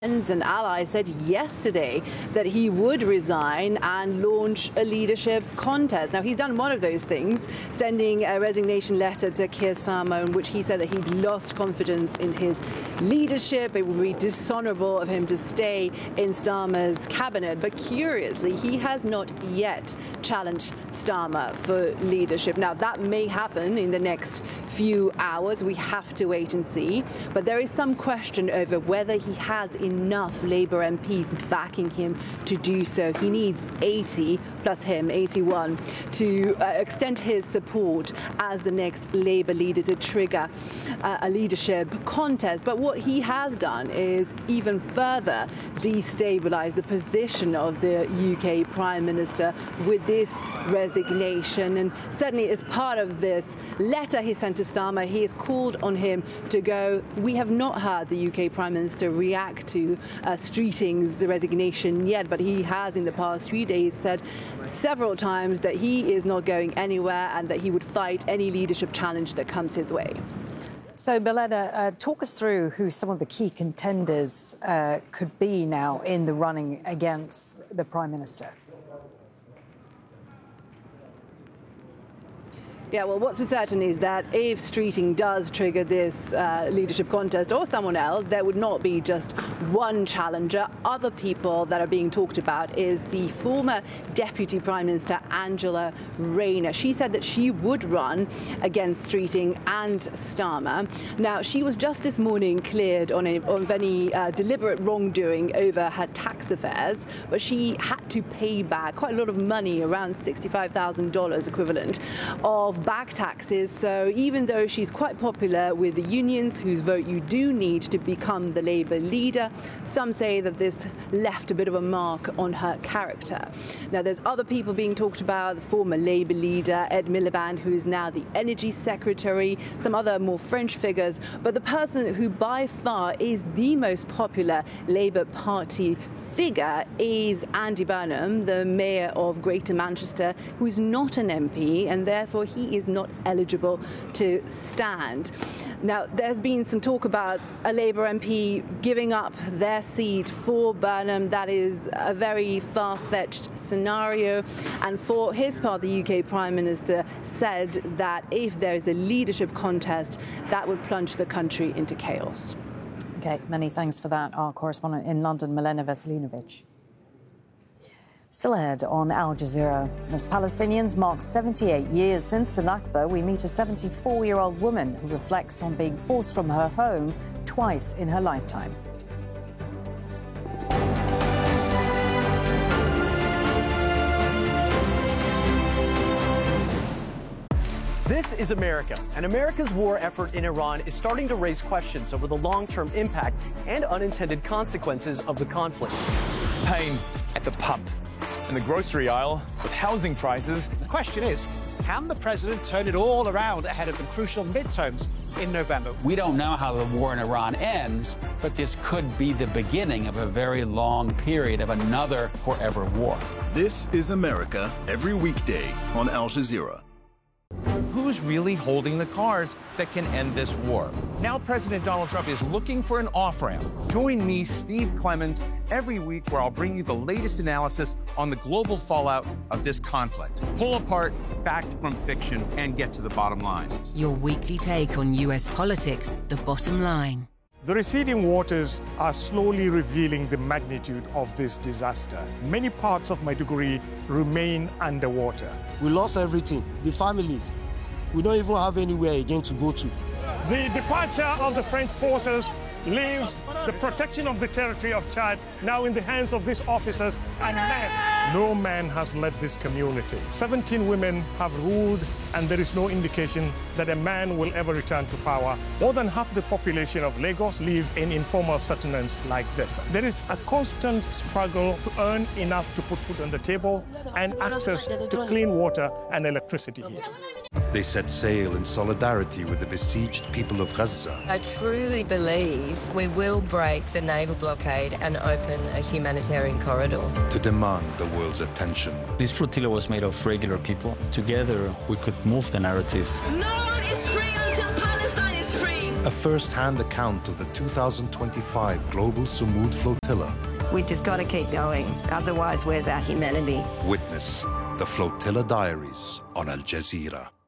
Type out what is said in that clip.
And allies said yesterday that he would resign and launch a leadership contest. Now, he's done one of those things, sending a resignation letter to Keir Starmer, in which he said that he'd lost confidence in his leadership. It would be dishonourable of him to stay in Starmer's cabinet. But curiously, he has not yet challenged Starmer for leadership. Now, that may happen in the next few hours. We have to wait and see. But there is some question over whether he has enough Labour MPs backing him to do so. He needs 80 plus him, 81, to extend his support as the next Labour leader to trigger a leadership contest. But what he has done is even further destabilise the position of the UK Prime Minister with this resignation. And certainly as part of this letter he sent to Starmer, he has called on him to go. We have not heard the UK Prime Minister react to Streeting's resignation yet, but he has in the past few days said several times that he is not going anywhere and that he would fight any leadership challenge that comes his way. So, Milena, talk us through who some of the key contenders could be now in the running against the Prime Minister. Yeah, well, what's for certain is that if Streeting does trigger this leadership contest, or someone else, there would not be just one challenger. Other people that are being talked about is the former Deputy Prime Minister, Angela Rayner. She said that she would run against Streeting and Starmer. Now, she was just this morning cleared on any deliberate wrongdoing over her tax affairs, but she had to pay back quite a lot of money, around $65,000 equivalent, of back taxes. So even though she's quite popular with the unions, whose vote you do need to become the Labour leader, some say that this left a bit of a mark on her character. Now, there's other people being talked about, the former Labour leader, Ed Miliband, who is now the Energy Secretary, some other more French figures, but the person who by far is the most popular Labour Party figure is Andy Burnham, the Mayor of Greater Manchester, who is not an MP, and therefore he is not eligible to stand. Now, there's been some talk about a Labour MP giving up their seat for Burnham. That is a very far-fetched scenario. And for his part, the UK Prime Minister said that if there is a leadership contest, that would plunge the country into chaos. OK, many thanks for that, our correspondent in London, Milena Veselinovic. Still ahead on Al Jazeera. As Palestinians mark 78 years since the Nakba, we meet a 74-year-old woman who reflects on being forced from her home twice in her lifetime. This is America, and America's war effort in Iran is starting to raise questions over the long-term impact and unintended consequences of the conflict. Pain at the pub, in the grocery aisle, with housing prices. The question is, can the president turn it all around ahead of the crucial midterms in November? We don't know how the war in Iran ends, but this could be the beginning of a very long period of another forever war. This is America, every weekday on Al Jazeera. Who's really holding the cards that can end this war? Now President Donald Trump is looking for an off-ramp. Join me, Steve Clemons, every week where I'll bring you the latest analysis on the global fallout of this conflict. Pull apart fact from fiction and get to the bottom line. Your weekly take on US politics, The Bottom Line. The receding waters are slowly revealing the magnitude of this disaster. Many parts of Maiduguri remain underwater. We lost everything, the families. We don't even have anywhere again to go to. The departure of the French forces leaves the protection of the territory of Chad now in the hands of these officers and men. No man has led this community. 17 women have ruled, and there is no indication that a man will ever return to power. More than half the population of Lagos live in informal settlements like this. There is a constant struggle to earn enough to put food on the table and access to clean water and electricity here. They set sail in solidarity with the besieged people of Gaza. I truly believe we will break the naval blockade and open a humanitarian corridor. To demand the world's attention. This flotilla was made of regular people. Together, we could move the narrative. No one is free until Palestine is free. A first-hand account of the 2025 Global Sumud Flotilla. We just got to keep going. Otherwise, where's our humanity? Witness the Flotilla Diaries on Al Jazeera.